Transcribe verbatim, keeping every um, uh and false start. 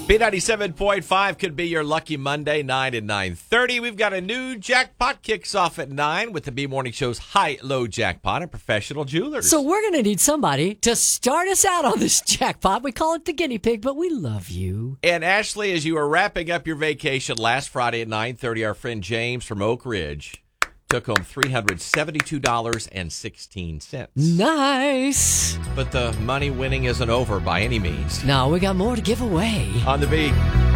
B ninety-seven point five could be your lucky Monday, nine and nine thirty. We've got a new jackpot kicks off at nine with the B Morning Show's high-low jackpot and Professional Jewelers. So we're going to need somebody to start us out on this jackpot. We call it the guinea pig, but we love you. And Ashley, as you were wrapping up your vacation last Friday at nine thirty, our friend James from Oak Ridge took home three hundred seventy-two dollars and sixteen cents. Nice. But the money winning isn't over by any means. No, we got more to give away. On the beat.